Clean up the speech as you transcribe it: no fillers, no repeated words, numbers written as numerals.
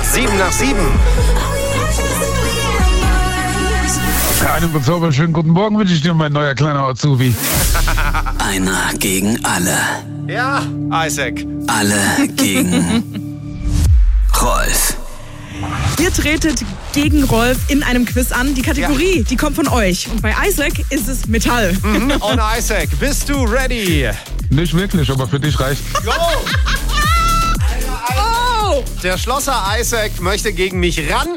7 nach 7. Einen bezaubernd schönen guten Morgen wünsche ich dir, mein neuer kleiner Azubi. Einer gegen alle. Ja, Isaac. Alle gegen Rolf. Ihr tretet gegen Rolf in einem Quiz an. Die Kategorie, die kommt von euch. Und bei Isaac ist es Metall. Und Isaac, bist du ready? Nicht wirklich, aber für dich reicht. Go! Oh! Der Schlosser Isaac möchte gegen mich ran.